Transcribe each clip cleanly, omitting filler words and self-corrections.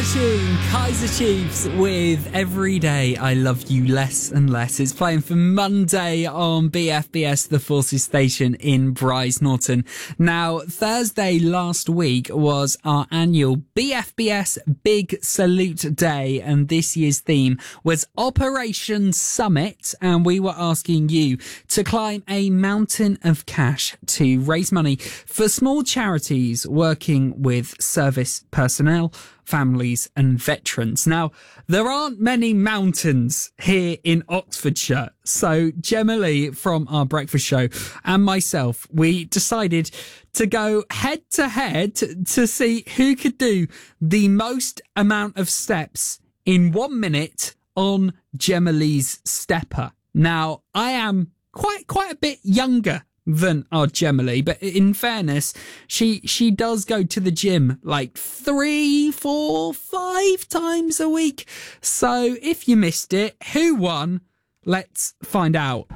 Smashing Kaiser Chiefs with Every Day I Love You Less and Less. It's playing for Monday on BFBS, the Forces station in Bryce Norton. Now, Thursday last week was our annual BFBS Big Salute Day, and this year's theme was Operation Summit, and we were asking you to climb a mountain of cash to raise money for small charities working with service personnel, families and veterans. Now, there aren't many mountains here in Oxfordshire, so Gemma Lee from our breakfast show and myself, we decided to go head to head to see who could do the most amount of steps in 1 minute on Gemma Lee's stepper. Now, I am quite a bit younger than our Gemma Lee, but in fairness, she does go to the gym like 3, 4, 5 times a week. So if you missed it, who won? Let's find out.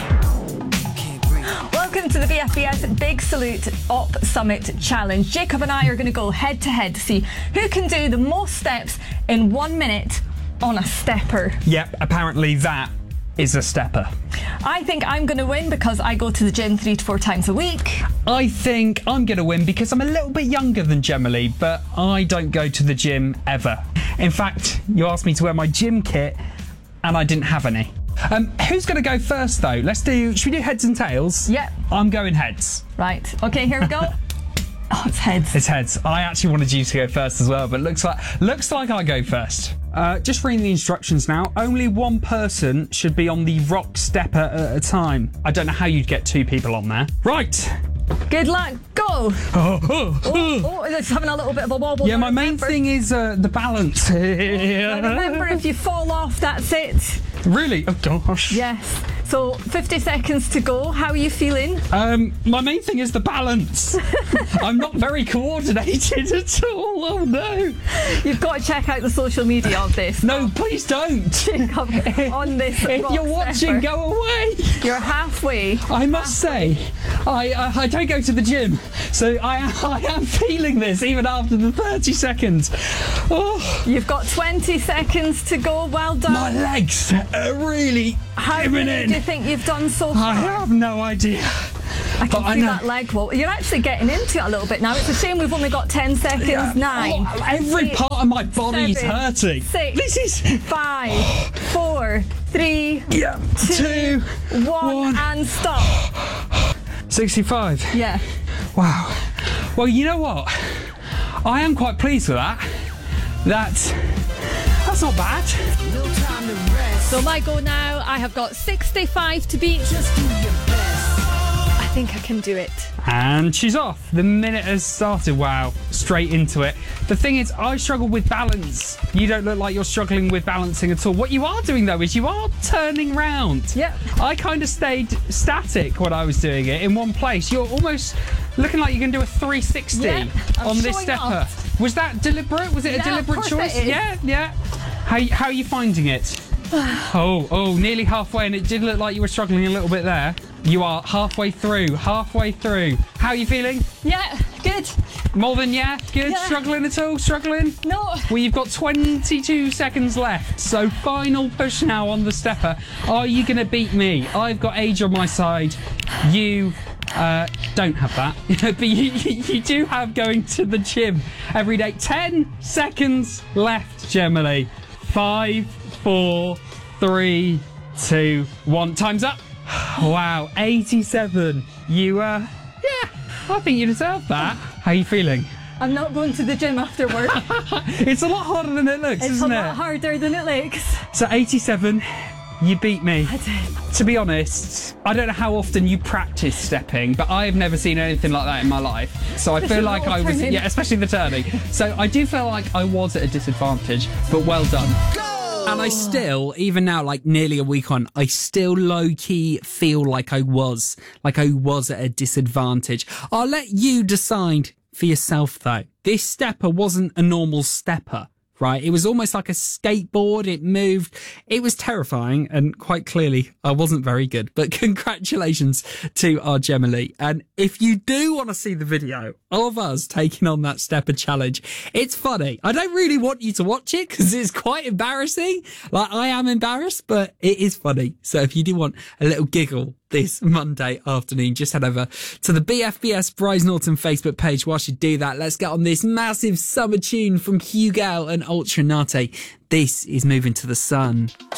Welcome to the BFBS Big Salute Op Summit Challenge. Jacob and I are going to go head to head to see who can do the most steps in 1 minute on a stepper. Yep, apparently that is a stepper. I think I'm going to win because I go to the gym 3 to 4 times a week. I think I'm going to win because I'm a little bit younger than Gemma Lee, but I don't go to the gym ever. In fact, you asked me to wear my gym kit and I didn't have any. Who's going to go first though? Should we do heads and tails? Yep. I'm going heads. Right, okay, here we go. Oh, it's heads. It's heads. I actually wanted you to go first as well, but looks like I go first. Just reading the instructions now. Only one person should be on the rock stepper at a time. I don't know how you'd get 2 people on there. Right. Good luck. Go. It's having a little bit of a wobble. Yeah, my main thing is the balance. Now remember, if you fall off, that's it. Really? Oh gosh. Yes. So 50 seconds to go. How are you feeling? My main thing is the balance. I'm not very coordinated at all. Oh no. You've got to check out the social media of this. No, please don't. Jacob, on this. If you're watching, go away. You're halfway. I must say, I don't go to the gym, so I am feeling this even after the 30 seconds. Oh. You've got 20 seconds to go. Well done. My legs are really How giving many in. do you think you've done so far? I have no idea. I can see that leg wobble. You're actually getting into it a little bit now. It's a shame we've only got 10 seconds. Yeah. 9. Oh, every 8, part of my body is 7, hurting. 6, This is 5, 4, 3, 2, 1, and stop. 65. Yeah. Wow. Well, you know what? I am quite pleased with that. That's not bad. So my go now, I have got 65 to beat. Just do your best. I think I can do it. And she's off. The minute has started. Wow. Straight into it. The thing is, I struggle with balance. You don't look like you're struggling with balancing at all. What you are doing, though, is you are turning round. Yep. I kind of stayed static when I was doing it in one place. You're almost looking like you can do a 360 on this stepper. Off. Was that deliberate? Was it a deliberate choice? Yeah. How are you finding it? Oh, nearly halfway, and it did look like you were struggling a little bit there. You are halfway through. How are you feeling? Yeah, good. More than good? Yeah. Struggling at all? Struggling? No. Well, you've got 22 seconds left, so final push now on the stepper. Are you going to beat me? I've got age on my side. You don't have that, but you do have going to the gym every day. 10 seconds left, Gemma Lee. 5, 4, 3, 2, 1. Time's up. Wow, 87. I think you deserve that. How are you feeling? I'm not going to the gym after work. It's a lot harder than it looks, isn't it? It's a lot harder than it looks. So 87, you beat me. I did. To be honest, I don't know how often you practice stepping, but I have never seen anything like that in my life. So I feel like I was, especially the turning. So I do feel like I was at a disadvantage, but well done. And I still, even now, like nearly a week on, I still low-key feel like I was at a disadvantage. I'll let you decide for yourself, though. This stepper wasn't a normal stepper. right? It was almost like a skateboard. It moved. It was terrifying, and quite clearly I wasn't very good, but congratulations to our Gemma Lee. And if you do want to see the video of us taking on that stepper challenge, it's funny. I don't really want you to watch it because it's quite embarrassing. Like, I am embarrassed, but it is funny. So if you do want a little giggle this Monday afternoon, just head over to the BFBS Bryce Norton Facebook page. Whilst you do that, let's get on this massive summer tune from Hugh Gale and Ultra Nate. This is Moving to the Sun.